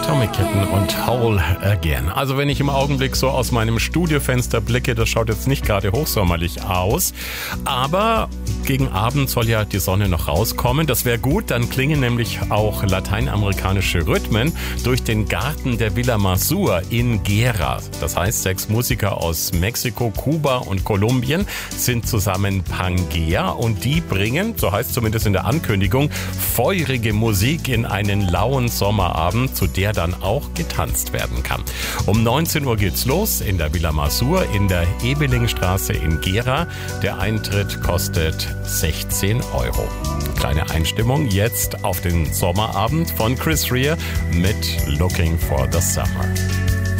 Tommy Kitten und Whole Again. Also wenn ich im Augenblick so aus meinem Studiofenster blicke, das schaut jetzt nicht gerade hochsommerlich aus, aber gegen Abend soll ja die Sonne noch rauskommen. Das wäre gut, dann klingen nämlich auch lateinamerikanische Rhythmen durch den Garten der Villa Mazur in Gera. Das heißt, 6 Musiker aus Mexiko, Kuba und Kolumbien sind zusammen Pangea und die bringen, so heißt zumindest in der Ankündigung, feurige Musik in einen lauen Sommerabend, zu der dann auch getanzt werden kann. Um 19 Uhr geht's los in der Villa Mazur in der Ebelingstraße in Gera. Der Eintritt kostet 16 Euro. Kleine Einstimmung jetzt auf den Sommerabend von Chris Rea mit Looking for the Summer.